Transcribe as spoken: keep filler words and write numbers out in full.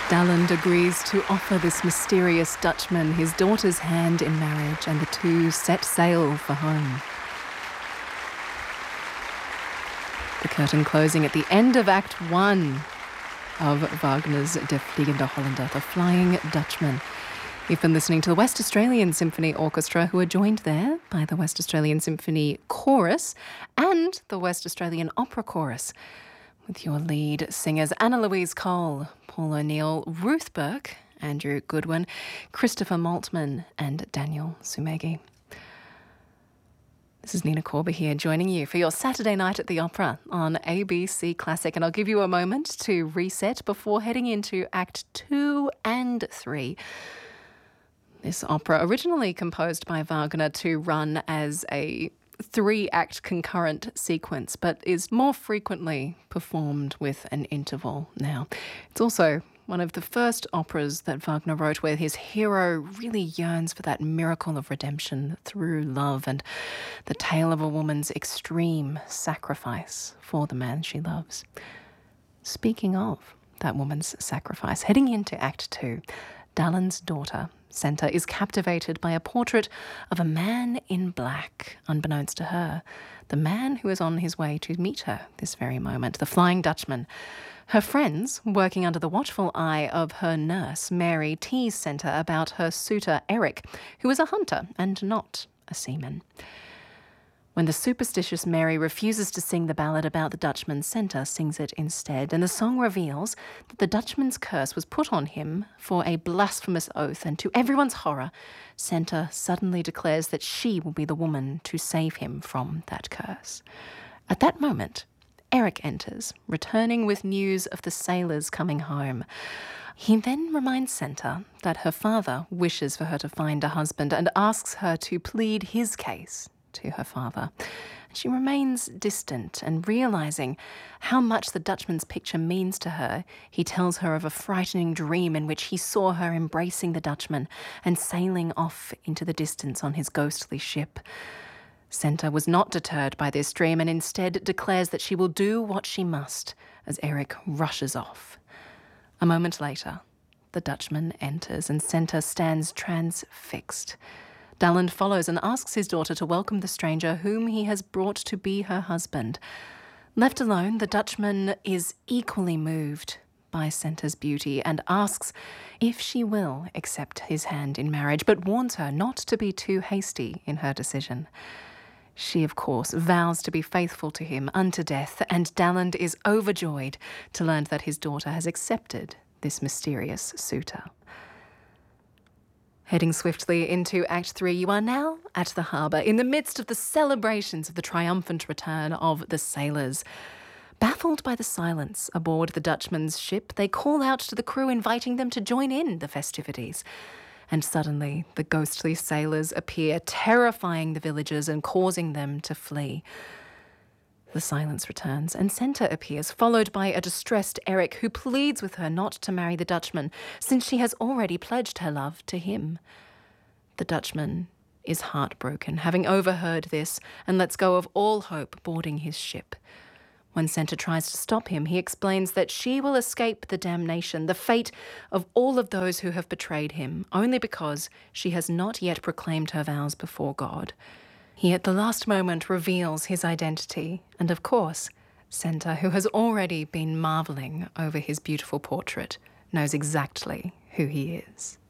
Daland agrees to offer this mysterious Dutchman his daughter's hand in marriage, and the two set sail for home. The curtain closing at the end of Act One of Wagner's Der Fliegende Holländer, The Flying Dutchman. You've been listening to the West Australian Symphony Orchestra, who are joined there by the West Australian Symphony Chorus and the West Australian Opera Chorus, with your lead singers Anna Louise Cole, Paul O'Neill, Ruth Burke, Andrew Goodwin, Christopher Maltman and Daniel Sumegi. This is Nina Corber here, joining you for your Saturday night at the Opera on A B C Classic. And I'll give you a moment to reset before heading into Act Two and Three. This opera, originally composed by Wagner to run as a three-act concurrent sequence, but is more frequently performed with an interval now. It's also one of the first operas that Wagner wrote where his hero really yearns for that miracle of redemption through love and the tale of a woman's extreme sacrifice for the man she loves. Speaking of that woman's sacrifice, heading into Act Two, Daland's daughter, Senta, is captivated by a portrait of a man in black, unbeknownst to her, the man who is on his way to meet her this very moment, the Flying Dutchman. Her friends, working under the watchful eye of her nurse, Mary, tease Senta about her suitor, Eric, who is a hunter and not a seaman. When the superstitious Mary refuses to sing the ballad about the Dutchman, Senta sings it instead, and the song reveals that the Dutchman's curse was put on him for a blasphemous oath, and to everyone's horror, Senta suddenly declares that she will be the woman to save him from that curse. At that moment, Eric enters, returning with news of the sailors coming home. He then reminds Senta that her father wishes for her to find a husband and asks her to plead his case to her father. She remains distant, and realising how much the Dutchman's picture means to her, he tells her of a frightening dream in which he saw her embracing the Dutchman and sailing off into the distance on his ghostly ship. Senta was not deterred by this dream and instead declares that she will do what she must as Eric rushes off. A moment later, the Dutchman enters and Senta stands transfixed. Daland follows and asks his daughter to welcome the stranger whom he has brought to be her husband. Left alone, the Dutchman is equally moved by Senta's beauty and asks if she will accept his hand in marriage, but warns her not to be too hasty in her decision. She, of course, vows to be faithful to him unto death, and Daland is overjoyed to learn that his daughter has accepted this mysterious suitor. Heading swiftly into Act Three, you are now at the harbour, in the midst of the celebrations of the triumphant return of the sailors. Baffled by the silence aboard the Dutchman's ship, they call out to the crew, inviting them to join in the festivities. And suddenly, the ghostly sailors appear, terrifying the villagers and causing them to flee. The silence returns, and Senta appears, followed by a distressed Eric, who pleads with her not to marry the Dutchman, since she has already pledged her love to him. The Dutchman is heartbroken, having overheard this, and lets go of all hope boarding his ship. When Senta tries to stop him, he explains that she will escape the damnation, the fate of all of those who have betrayed him, only because she has not yet proclaimed her vows before God. He at the last moment reveals his identity, and of course, Senta, who has already been marvelling over his beautiful portrait, knows exactly who he is.